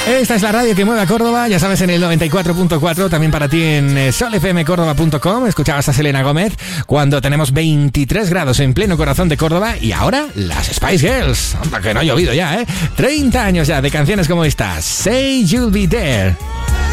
Esta es la radio que mueve a Córdoba, ya sabes, en el 94.4, también para ti en solfmcórdoba.com. Escuchabas a Selena Gómez cuando tenemos 23 grados en pleno corazón de Córdoba. Y ahora, las Spice Girls. Anda, que no ha llovido ya, 30 años ya de canciones como esta. Say You'll Be There.